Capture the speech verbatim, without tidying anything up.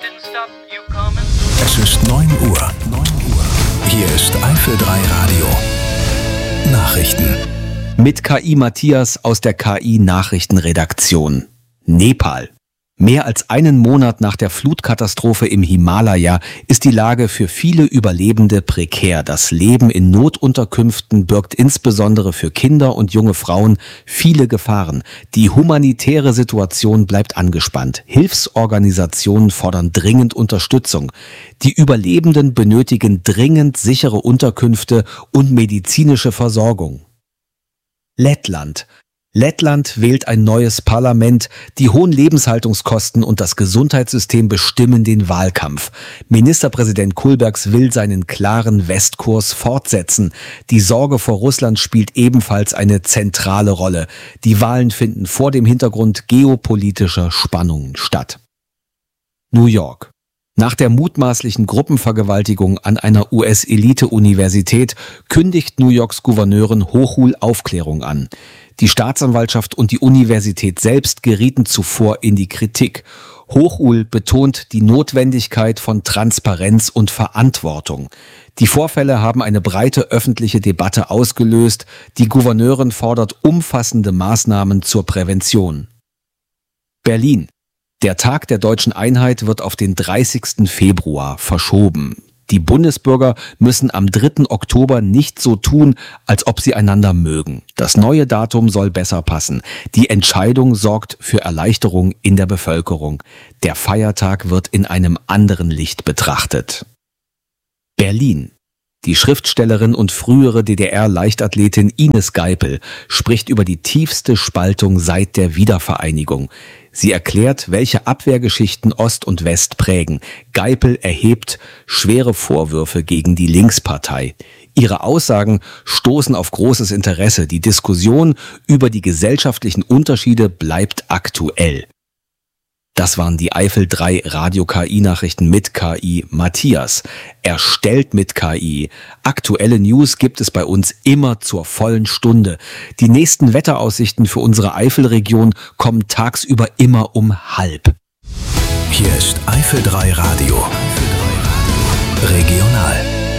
Es ist neun Uhr. Hier ist Eifel drei Radio. Nachrichten. Mit K I Matthias aus der K I-Nachrichtenredaktion. Nepal. Mehr als einen Monat nach der Flutkatastrophe im Himalaya ist die Lage für viele Überlebende prekär. Das Leben in Notunterkünften birgt insbesondere für Kinder und junge Frauen viele Gefahren. Die humanitäre Situation bleibt angespannt. Hilfsorganisationen fordern dringend Unterstützung. Die Überlebenden benötigen dringend sichere Unterkünfte und medizinische Versorgung. Lettland. Lettland wählt ein neues Parlament. Die hohen Lebenshaltungskosten und das Gesundheitssystem bestimmen den Wahlkampf. Ministerpräsident Kulbergs will seinen klaren Westkurs fortsetzen. Die Sorge vor Russland spielt ebenfalls eine zentrale Rolle. Die Wahlen finden vor dem Hintergrund geopolitischer Spannungen statt. New York. Nach der mutmaßlichen Gruppenvergewaltigung an einer U S-Elite-Universität kündigt New Yorks Gouverneurin Hochul Aufklärung an. Die Staatsanwaltschaft und die Universität selbst gerieten zuvor in die Kritik. Hochul betont die Notwendigkeit von Transparenz und Verantwortung. Die Vorfälle haben eine breite öffentliche Debatte ausgelöst. Die Gouverneurin fordert umfassende Maßnahmen zur Prävention. Berlin. Der Tag der deutschen Einheit wird auf den dreißigsten Februar verschoben. Die Bundesbürger müssen am dritten Oktober nicht so tun, als ob sie einander mögen. Das neue Datum soll besser passen. Die Entscheidung sorgt für Erleichterung in der Bevölkerung. Der Feiertag wird in einem anderen Licht betrachtet. Berlin. Die Schriftstellerin und frühere D D R-Leichtathletin Ines Geipel spricht über die tiefste Spaltung seit der Wiedervereinigung. Sie erklärt, welche Abwehrgeschichten Ost und West prägen. Geipel erhebt schwere Vorwürfe gegen die Linkspartei. Ihre Aussagen stoßen auf großes Interesse. Die Diskussion über die gesellschaftlichen Unterschiede bleibt aktuell. Das waren die Eifel drei Radio-K I-Nachrichten mit K I Matthias. Erstellt mit K I. Aktuelle News gibt es bei uns immer zur vollen Stunde. Die nächsten Wetteraussichten für unsere Eifelregion kommen tagsüber immer um halb. Hier ist Eifel drei Radio. Regional.